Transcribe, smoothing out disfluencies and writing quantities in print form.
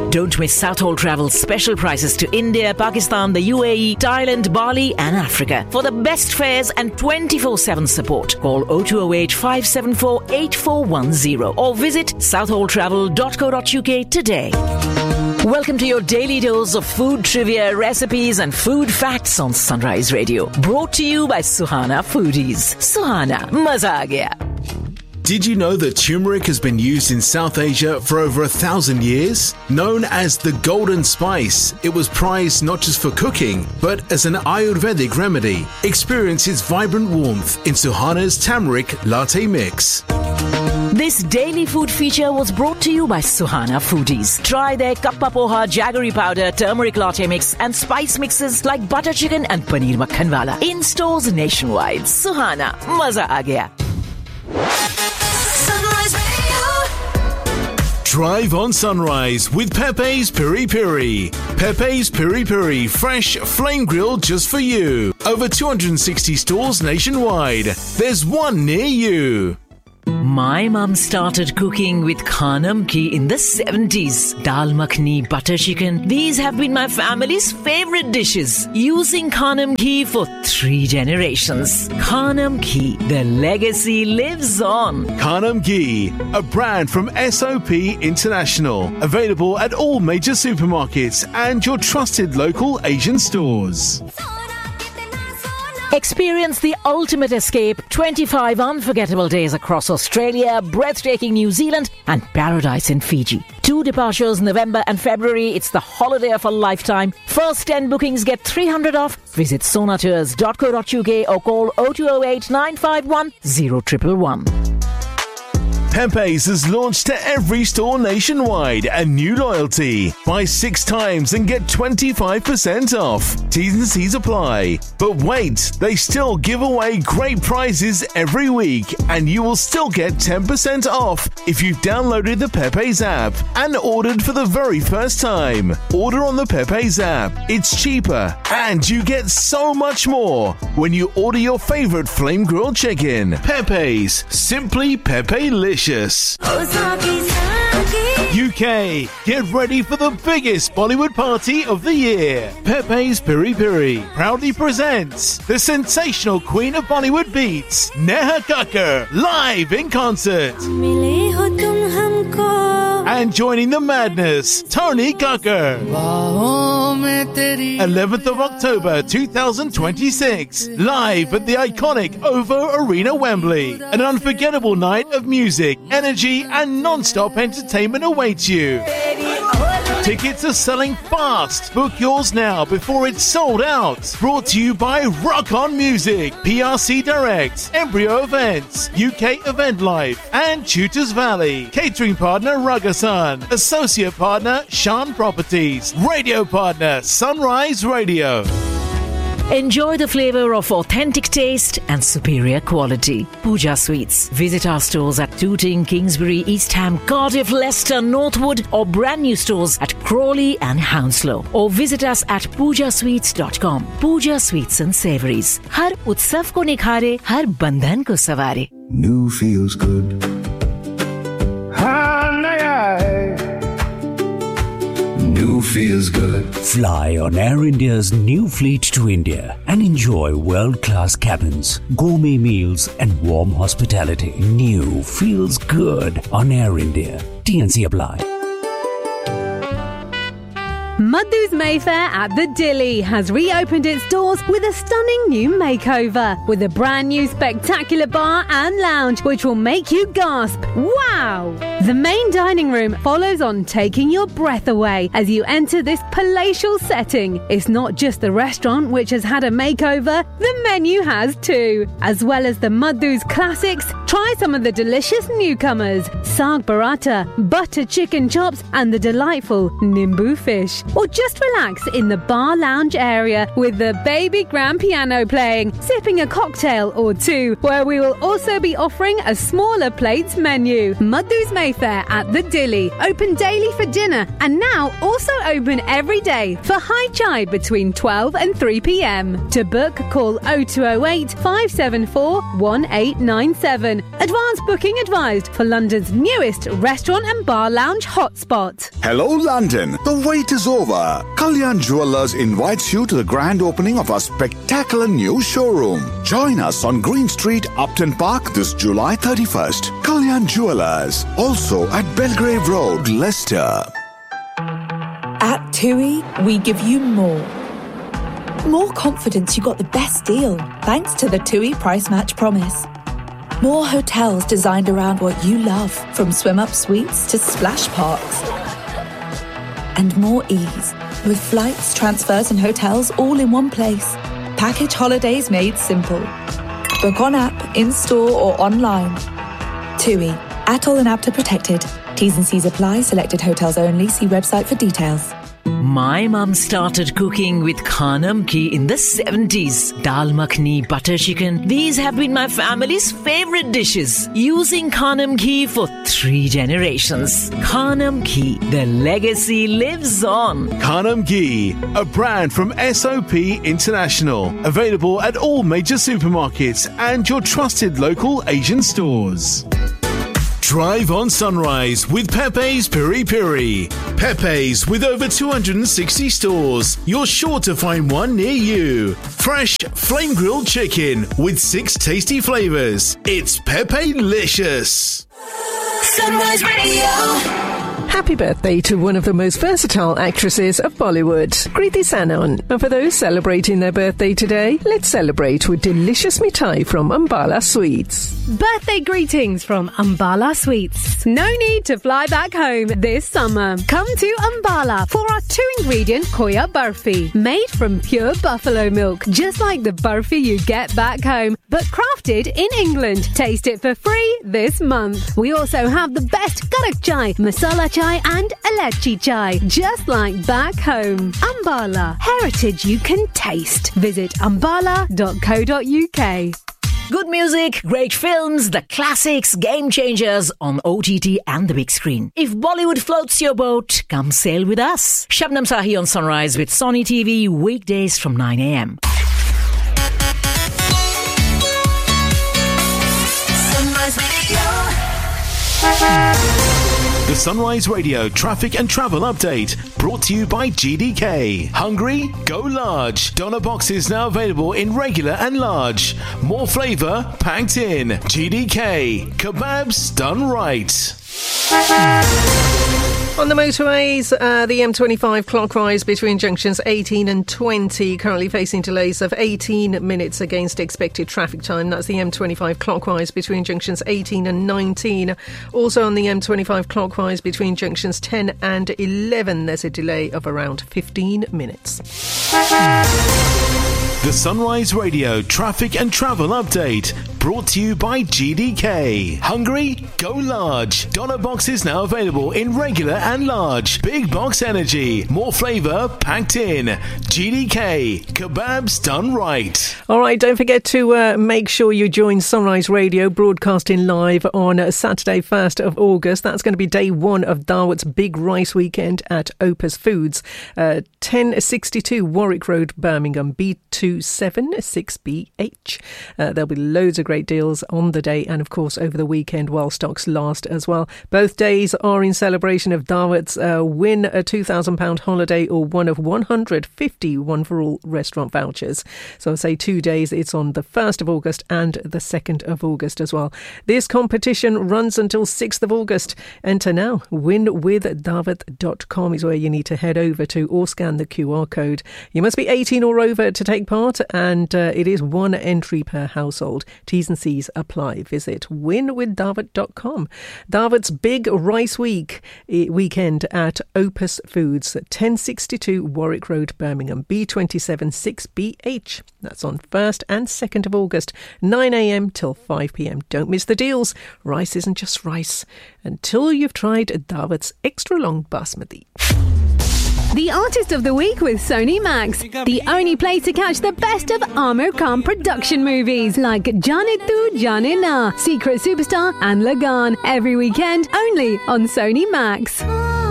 Don't miss Southall Travel's special prices to India, Pakistan, the UAE, Thailand, Bali and Africa. For the best fares and 24/7 support, call 0208 574 8410 or visit southalltravel.co.uk today. Welcome to your daily dose of food trivia, recipes and food facts on Sunrise Radio. Brought to you by Suhana Foodies. Suhana, maza aa gaya. Did you know that turmeric has been used in South Asia for over 1,000 years? Known as the golden spice, it was prized not just for cooking, but as an Ayurvedic remedy. Experience its vibrant warmth in Suhana's turmeric latte mix. This daily food feature was brought to you by Suhana Foodies. Try their kappa poha, jaggery powder, turmeric latte mix and spice mixes like butter chicken and paneer makhan wala in stores nationwide. Suhana, maza aa gaya. Drive on Sunrise with Pepe's Piri Piri. Pepe's Piri Piri, fresh, flame grilled just for you. Over 260 stores nationwide. There's one near you. My mum started cooking with Khanam Ki in the 70s. Dal makhni, butter chicken. These have been my family's favorite dishes. Using Khanam Ki for 3 generations. Khanam Ki, the legacy lives on. Khanam Ghee, a brand from SOP International. Available at all major supermarkets and your trusted local Asian stores. Experience the ultimate escape. 25 unforgettable days across Australia, breathtaking New Zealand and paradise in Fiji. 2 departures November and February. It's the holiday of a lifetime. First 10 bookings get 300 off. Visit sonatours.co.uk or call 0208 951 0111. Pepe's has launched to every store nationwide a new loyalty. Buy 6 times and get 25% off. T's and C's apply. But wait, they still give away great prizes every week and you will still get 10% off if you've downloaded the Pepe's app and ordered for the very first time. Order on the Pepe's app. It's cheaper and you get so much more when you order your favorite flame grilled chicken. Pepe's, simply Pepe-licious. UK, get ready for the biggest Bollywood party of the year. Pepe's Piri Piri proudly presents the sensational queen of Bollywood beats, Neha Kakkar, live in concert. And joining the madness, Tony Kakkar. 11th of October 2026, live at the iconic OVO Arena, Wembley. An unforgettable night of music, energy and non-stop entertainment awaits you. Tickets are selling fast. Book yours now before it's sold out. Brought to you by Rock On Music, PRC Direct, Embryo Events, UK Event Life, and Tutors Valley. Catering partner Ragasan. Associate partner Shan Properties. Radio partner Sunrise Radio. Enjoy the flavour of authentic taste and superior quality. Pooja Sweets. Visit our stores at Tooting, Kingsbury, East Ham, Cardiff, Leicester, Northwood or brand new stores at Crawley and Hounslow. Or visit us at poojasweets.com. Pooja Sweets and Savouries. Har utsav ko nikhare, har bandhan ko saware. New feels good. New feels good. Fly on Air India's new fleet to India and enjoy world-class cabins, gourmet meals and warm hospitality. New feels good on Air India. TNC apply. Madhu's Mayfair at the Dilly has reopened its doors with a stunning new makeover with a brand new spectacular bar and lounge which will make you gasp, wow! The main dining room follows on, taking your breath away as you enter this palatial setting. It's not just the restaurant which has had a makeover, the menu has too. As well as the Madhu's classics, try some of the delicious newcomers, Saag Paratha, butter chicken chops and the delightful Nimbu fish. or just relax in the bar lounge area with the baby grand piano playing, sipping a cocktail or two, where we will also be offering a smaller plates menu. Madhu's Mayfair at the Dilly, open daily for dinner and now also open every day for high chai between 12 and 3 p.m. To book, call 0208 574 1897. Advance booking advised for London's newest restaurant and bar lounge hotspot. Hello London, the wait is over. Kalyan Jewellers invites you to the grand opening of our spectacular new showroom. Join us on Green Street, Upton Park this July 31st. Kalyan Jewellers, also at Belgrave Road, Leicester. At TUI, we give you more. More confidence you got the best deal thanks to the TUI Price Match Promise. More hotels designed around what you love, from swim-up suites to splash parks. And more ease, with flights, transfers and hotels all in one place. Package holidays made simple. Book on app, in-store or online. TUI, ATOL and APTA protected. T's and C's apply. Selected hotels only. See website for details. My mum started cooking with Khanam Ki in the 70s. Dal makhni, butter chicken. These have been my family's favorite dishes. Using Khanam Ki for 3 generations. Khanam Ki, the legacy lives on. Khanam Ghee, a brand from SOP International. Available at all major supermarkets and your trusted local Asian stores. Drive on Sunrise with Pepe's Piri Piri. Pepe's with over 260 stores. You're sure to find one near you. Fresh flame grilled chicken with 6 tasty flavors. It's Pepe-licious. Sunrise Radio. Happy birthday to one of the most versatile actresses of Bollywood, Kriti Sanon. And for those celebrating their birthday today, let's celebrate with delicious mithai from Ambala Sweets. Birthday greetings from Ambala Sweets. No need to fly back home this summer. Come to Ambala for our 2-ingredient Khoya Barfi, made from pure buffalo milk, just like the barfi you get back home, but crafted in England. Taste it for free this month. We also have the best Karak chai, masala chai and Elachi chai, just like back home. Ambala, heritage you can taste. Visit ambala.co.uk. Good music, great films, the classics, game changers on OTT and the big screen. If Bollywood floats your boat, come sail with us. Shabnam Sahi on Sunrise with Sony TV, weekdays from 9 a.m. Sunrise Radio. The Sunrise Radio traffic and travel update brought to you by GDK. Hungry? Go large. Doner boxes now available in regular and large. More flavour packed in. GDK. Kebabs done right. On the motorways, the M25 clockwise between junctions 18 and 20, currently facing delays of 18 minutes against expected traffic time. That's the M25 clockwise between junctions 18 and 19. Also on the M25 clockwise between junctions 10 and 11, there's a delay of around 15 minutes. The Sunrise Radio traffic and travel update brought to you by GDK. Hungry? Go large. Doner boxes now available in regular and large. Big box energy. More flavour packed in. GDK. Kebabs done right. All right, don't forget to make sure you join Sunrise Radio broadcasting live on Saturday 1st of August. That's going to be day 1 of Daawat's Big Rice Weekend at Opus Foods. 1062 Warwick Road, Birmingham, B276BH. There'll be loads of great deals on the day and of course over the weekend while stocks last as well. Both days are in celebration of Daawat's win a £2,000 holiday or one of 150 one for all restaurant vouchers. So I'll say 2 days. It's on the 1st of August and the 2nd of August as well. This competition runs until 6th of August. Enter now. winwithdaawat.com is where you need to head over to or scan the QR code. You must be 18 or over to take part and it is 1 entry per household. T's and C's apply. Visit winwithdaawat.com. Daawat's Big Rice Weekend at Opus Foods, 1062 Warwick Road, Birmingham, B27 6BH. That's on 1st and 2nd of August, 9 a.m. till 5 p.m. Don't miss the deals. Rice isn't just rice until you've tried Daawat's extra long basmati. The Artist of the Week with Sony Max, the only place to catch the best of Amir Khan production movies like Jaane Tu Jaane Na, Secret Superstar and Lagan, every weekend only on Sony Max.